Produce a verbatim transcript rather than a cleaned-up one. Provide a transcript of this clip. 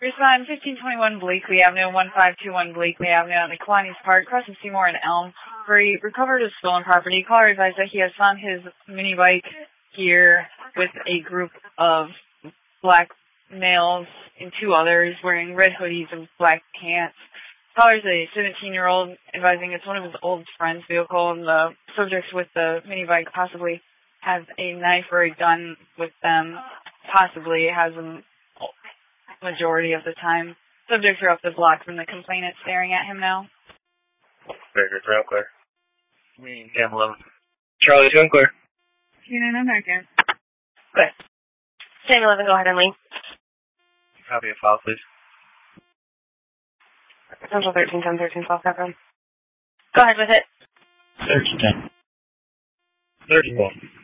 Respond fifteen twenty-one Blakely Avenue, one five two one Blakely Avenue at Kiwanis Park, crossing Seymour and Elm, where he recovered his stolen property. Caller advised that he has found his mini bike here with a group of black males and two others wearing red hoodies and black pants. Caller is a seventeen-year-old, advising it's one of his old friend's vehicle, and the subjects with the mini bike possibly has a knife or a gun with them. Possibly has a majority of the time. Subjects are up the block from the complainant, staring at him now. Very good, ground clear. Cam eleven. Charlie two and clear. T nine, I'm back in. Good. Sam eleven, go ahead and leave. Copy a file, please. Central thirteen ten thirteen twelve, Go ahead with it. Search ten. Search twelve.